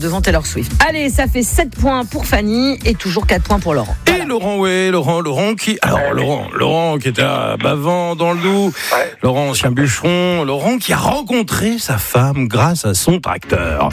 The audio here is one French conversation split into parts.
devant Taylor Swift. Allez, ça fait 7 points pour Fanny et toujours 4 points pour Laurent. Et Laurent qui... Alors, Laurent qui était à Bavent, dans le Doubs. Ouais. Laurent, ancien bûcheron. Laurent qui a rencontré sa femme grâce à son tracteur.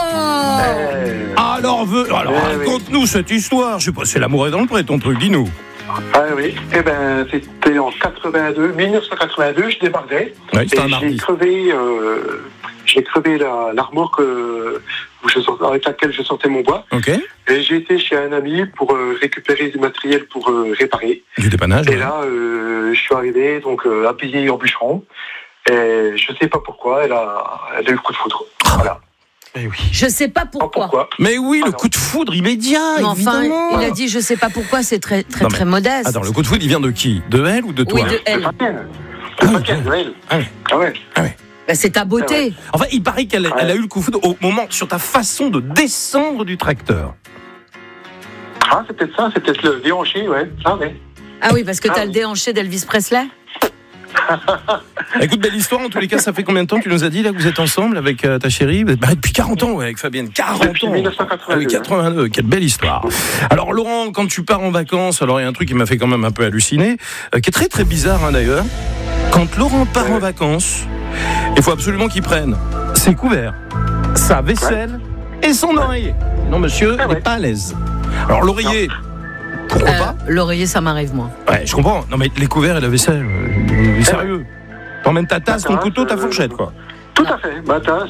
Alors, raconte-nous cette histoire. Je sais pas, c'est l'amour est dans le pré, ton truc, dis-nous. Ah oui, c'était en 1982, je démarrais. Ouais, c'était un mardi. J'ai crevé la remorque avec laquelle je sortais mon bois. Ok. Et j'ai été chez un ami pour récupérer du matériel pour réparer. Du dépannage. Et là, je suis arrivé donc habillé en bûcheron. Et je sais pas pourquoi, elle a eu le coup de foudre. Voilà. Eh oui. Je sais pas pourquoi. Mais oui, le coup de foudre immédiat, Mais enfin, évidemment. il a dit je sais pas pourquoi, c'est très modeste. Attends, le coup de foudre, il vient de qui? De elle ou de toi? Oui, de elle. De elle. Ah oui. Ah ouais. Bah, c'est ta beauté. Enfin, il paraît qu'elle a eu le coup de foudre au moment, sur ta façon de descendre du tracteur. Ah, c'est peut-être ça, c'est peut-être le déhanché, ouais. Ah, ouais. Ah oui, parce que t'as le déhanché d'Elvis Presley. Écoute, belle histoire, en tous les cas, ça fait combien de temps, tu nous as dit, là, que vous êtes ensemble avec ta chérie? Depuis 40 ans, ouais, avec Fabienne, 40 Depuis ans. 1982. Ah oui, 82, quelle belle histoire. Alors, Laurent, quand tu pars en vacances, alors il y a un truc qui m'a fait quand même un peu halluciner, qui est très très bizarre, hein, d'ailleurs. Quand Laurent part en vacances, il faut absolument qu'il prenne ses couverts, sa vaisselle et son oreiller. Non, monsieur, il n'est pas à l'aise. Alors, l'oreiller... Pourquoi pas? L'oreiller, ça m'arrive moins. Ouais, je comprends. Non, mais les couverts et la vaisselle, sérieux. T'emmènes ta tasse, ton couteau, ta fourchette, quoi. Tout à fait. Ma tasse,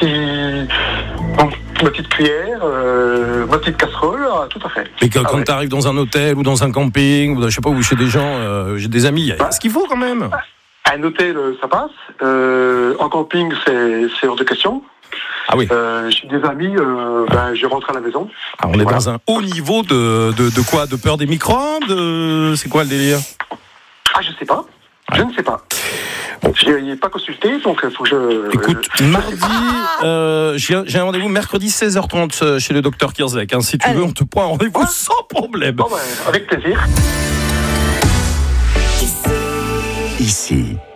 ma petite cuillère, ma petite casserole, tout à fait. Et quand t'arrives dans un hôtel ou dans un camping, ou je sais pas, ou chez des gens, j'ai des amis, il y a ce qu'il faut quand même. Un hôtel, ça passe. En camping, c'est hors de question. Ah oui. J'ai des amis, je rentre à la maison. Ah, on est dans un haut niveau de quoi? De peur des microbes? C'est quoi le délire? Ah, je sais pas. Ouais. Je ne sais pas. Bon. Je n'ai pas consulté, donc il faut que je... Écoute, mardi, j'ai un rendez-vous mercredi 16h30 chez le docteur Kirzek. Hein. Si tu veux, on te prend un rendez-vous sans problème. Bon, avec plaisir. Ici.